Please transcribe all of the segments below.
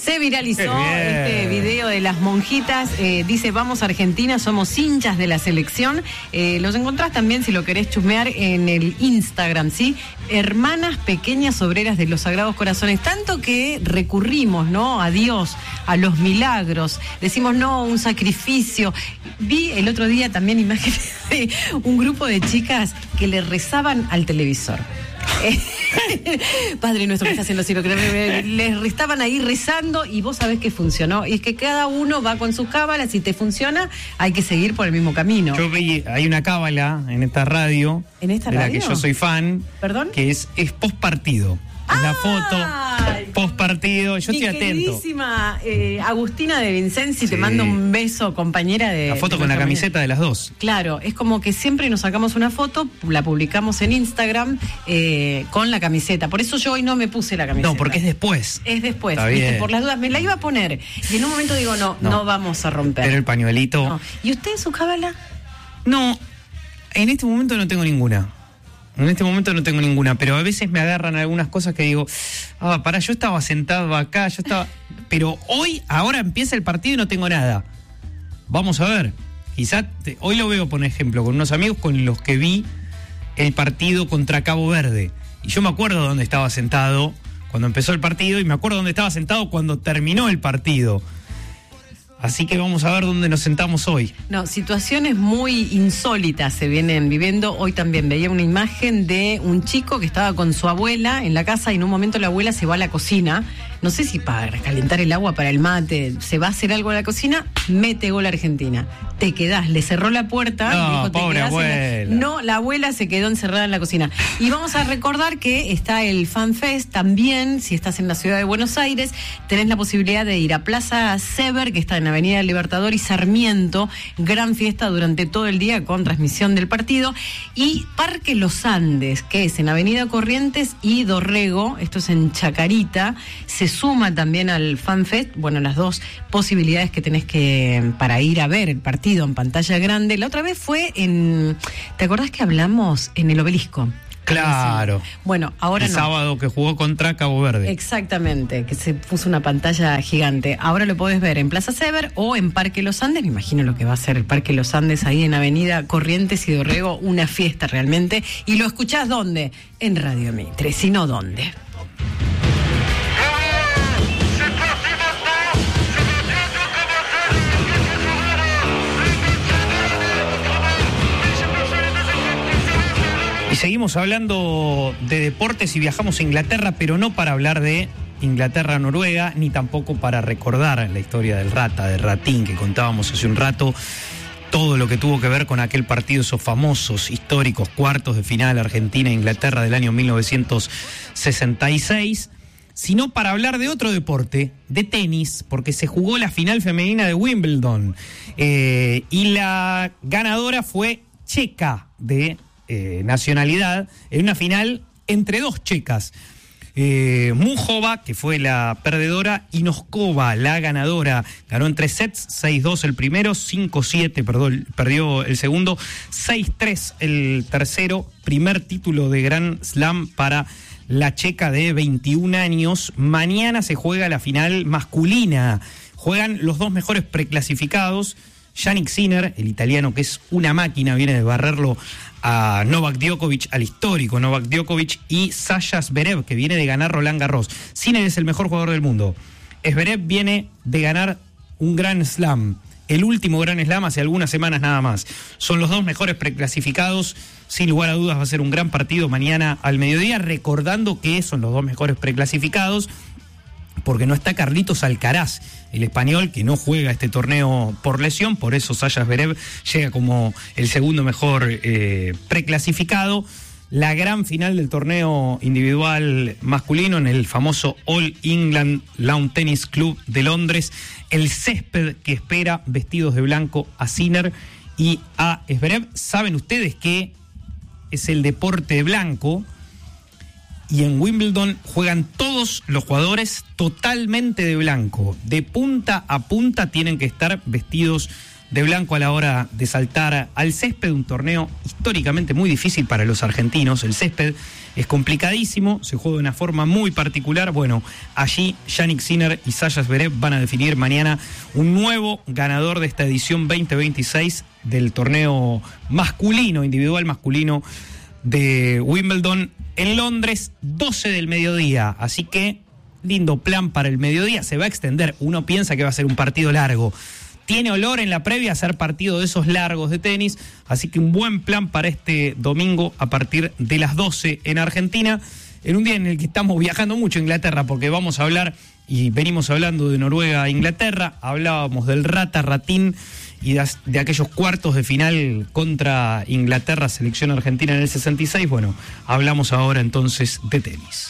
Se viralizó este video de las monjitas, dice vamos Argentina, somos hinchas de la selección. Los encontrás también, si lo querés chusmear, en el Instagram, ¿sí? Hermanas pequeñas obreras de los Sagrados Corazones. Tanto que recurrimos, ¿no? A Dios, a los milagros. Decimos, no, un sacrificio. Vi el otro día también imágenes de un grupo de chicas que le rezaban al televisor. Padre nuestro que estás en los cielos, les estaban ahí rezando y vos sabés que funcionó. Y es que cada uno va con sus cábalas, si te funciona, hay que seguir por el mismo camino. Yo vi, hay una cábala en esta radio, ¿en esta de radio? la que yo soy fan. ¿Perdón? Que es post partido. La foto post partido, yo estoy atento. Queridísima Agustina de Vincenzi, te mando un beso, compañera de... La foto con la camiseta de las dos. Claro, es como que siempre nos sacamos una foto, la publicamos en Instagram con la camiseta. Por eso yo hoy no me puse la camiseta. No, porque es después. Es después, Está bien. Por las dudas, me la iba a poner y en un momento digo, no vamos a romper. Pero el pañuelito... No. ¿Y usted, su cábala? No, en este momento no tengo ninguna. Pero a veces me agarran algunas cosas que digo, pará, yo estaba sentado acá, pero ahora empieza el partido y no tengo nada. Vamos a ver. Quizás hoy lo veo, por ejemplo, con unos amigos con los que vi el partido contra Cabo Verde. Y yo me acuerdo dónde estaba sentado cuando empezó el partido y me acuerdo dónde estaba sentado cuando terminó el partido. Así que vamos a ver dónde nos sentamos hoy. No, situaciones muy insólitas se vienen viviendo. Hoy también veía una imagen de un chico que estaba con su abuela en la casa y en un momento la abuela se va a la cocina. No sé si para calentar el agua para el mate, se va a hacer algo en la cocina, mete gol Argentina. Te quedás, le cerró la puerta. No, y dijo, pobre abuela. No, la abuela se quedó encerrada en la cocina. Y vamos a recordar que está el FanFest también, si estás en la ciudad de Buenos Aires, tenés la posibilidad de ir a Plaza Sever, que está en Avenida Libertador y Sarmiento, gran fiesta durante todo el día con transmisión del partido, y Parque Los Andes, que es en Avenida Corrientes y Dorrego, esto es en Chacarita, se suma también al FanFest, bueno, las dos posibilidades que tenés para ir a ver el partido en pantalla grande. La otra vez fue ¿te acordás que hablamos en el Obelisco? Claro. Bueno, ahora el sábado que jugó contra Cabo Verde. Exactamente, que se puso una pantalla gigante. Ahora lo podés ver en Plaza Sever o en Parque Los Andes. Me imagino lo que va a ser el Parque Los Andes ahí en Avenida Corrientes y Dorrego, una fiesta realmente. ¿Y lo escuchás dónde? En Radio Mitre, si no, ¿dónde? Seguimos hablando de deportes y viajamos a Inglaterra, pero no para hablar de Inglaterra-Noruega, ni tampoco para recordar la historia del Rata, de Ratín, que contábamos hace un rato, todo lo que tuvo que ver con aquel partido, esos famosos, históricos cuartos de final Argentina-Inglaterra del año 1966, sino para hablar de otro deporte, de tenis, porque se jugó la final femenina de Wimbledon, y la ganadora fue checa de nacionalidad, en una final entre dos checas. Muchova, que fue la perdedora, y Noskova, la ganadora. Ganó en 3 sets, 6-2 el primero, 5-7, perdió el segundo, 6-3 el tercero. Primer título de Grand Slam para la checa de 21 años. Mañana se juega la final masculina. Juegan los dos mejores preclasificados. Jannik Sinner, el italiano que es una máquina, viene de barrerlo a Novak Djokovic, al histórico Novak Djokovic, y Sasha Zverev, que viene de ganar Roland Garros. Sinner es el mejor jugador del mundo. Zverev viene de ganar un Grand Slam, el último Grand Slam hace algunas semanas nada más. Son los dos mejores preclasificados. Sin lugar a dudas va a ser un gran partido mañana al mediodía, recordando que son los dos mejores preclasificados, porque no está Carlitos Alcaraz, el español, que no juega este torneo por lesión. Por eso Sasha Zverev llega como el segundo mejor preclasificado. La gran final del torneo individual masculino en el famoso All England Lawn Tennis Club de Londres. El césped que espera vestidos de blanco a Sinner y a Zverev. Saben ustedes que es el deporte blanco, y en Wimbledon juegan todos los jugadores totalmente de blanco. De punta a punta tienen que estar vestidos de blanco a la hora de saltar al césped, un torneo históricamente muy difícil para los argentinos. El césped es complicadísimo, se juega de una forma muy particular. Bueno, allí Jannik Sinner y Sasha Zverev van a definir mañana un nuevo ganador de esta edición 2026 del torneo masculino, individual masculino de Wimbledon en Londres, 12 del mediodía. Así que lindo plan para el mediodía, se va a extender. Uno piensa que va a ser un partido largo. Tiene olor en la previa a ser partido de esos largos de tenis, así que un buen plan para este domingo a partir de las 12 en Argentina, en un día en el que estamos viajando mucho a Inglaterra, porque vamos a hablar, y venimos hablando de Noruega a Inglaterra, hablábamos del Ratín y de aquellos cuartos de final contra Inglaterra, selección argentina en el 66, bueno, hablamos ahora entonces de tenis.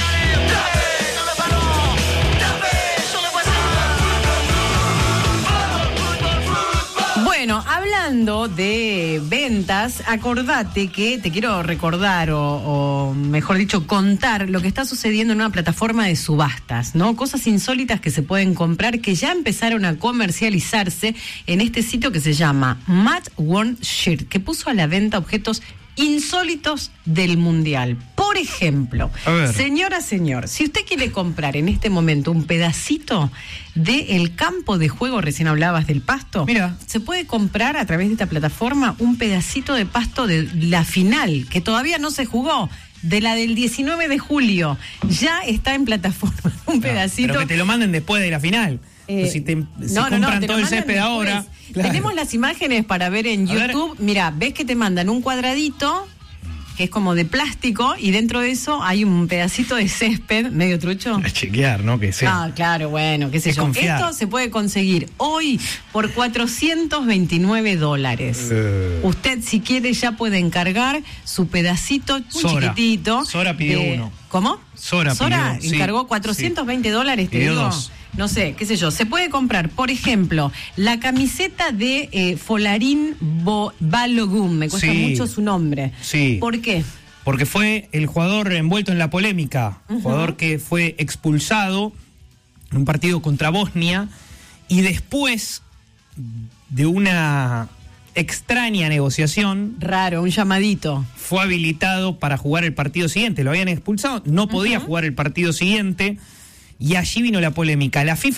Bueno, hablando de ventas, acordate que te quiero recordar o mejor dicho contar lo que está sucediendo en una plataforma de subastas, ¿no? Cosas insólitas que se pueden comprar que ya empezaron a comercializarse en este sitio que se llama Matt Worn Shirt, que puso a la venta objetos insólitos del Mundial. Por ejemplo, señora, señor, si usted quiere comprar en este momento un pedacito del campo de juego, recién hablabas del pasto, mira, se puede comprar a través de esta plataforma un pedacito de pasto de la final, que todavía no se jugó, de la del 19 de julio. Ya está en plataforma un pedacito. Pero que te lo manden después de la final. Si compran todo el césped ahora. Claro. Tenemos las imágenes para ver en YouTube. Mira, ves que te mandan un cuadradito que es como de plástico y dentro de eso hay un pedacito de césped medio trucho. A chequear, ¿no? Que sea. Ah, claro, bueno, qué sé yo. Confiar. Esto se puede conseguir hoy por $429. Usted, si quiere, ya puede encargar su pedacito muy chiquitito. Sora pidió uno. ¿Cómo? Sora pidió, encargó $420, te pidió digo. 2. No sé, qué sé yo. Se puede comprar, por ejemplo, la camiseta de Folarin Balogun. Me cuesta mucho su nombre. Sí. ¿Por qué? Porque fue el jugador envuelto en la polémica. Jugador que fue expulsado en un partido contra Bosnia y después de una extraña negociación. Raro, un llamadito. Fue habilitado para jugar el partido siguiente. Lo habían expulsado, no podía jugar el partido siguiente. Y allí vino la polémica. La FIFA